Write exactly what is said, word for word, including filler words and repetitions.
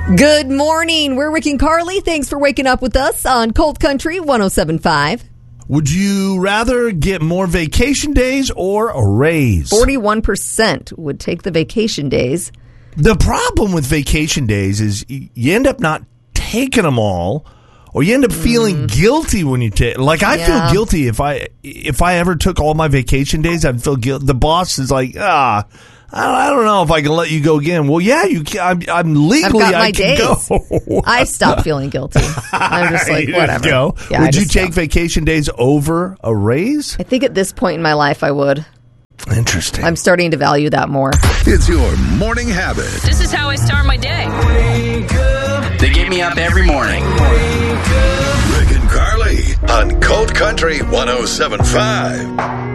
Good morning. We're Rick and Carly. Thanks for waking up with us on Cold Country one oh seven point five. Would you rather get more vacation days or a raise? forty-one percent would take the vacation days. The problem with vacation days is you end up not taking them all, or you end up feeling mm. guilty when you take. Like I yeah. feel guilty if I if I ever took all my vacation days. I'd feel guilty. The boss is like, ah. I don't know if I can let you go again. Well, yeah, you can. I'm, I'm legally. I've got my I can days. go. I stopped feeling guilty. I'm just like, whatever. Go. Yeah, would you take don't. vacation days over a raise? I think at this point in my life, I would. Interesting. I'm starting to value that more. It's your morning habit. This is how I start my day. Wake up. They get me up every morning. Wake up. Rick and Carly on Cold Country one oh seven point five.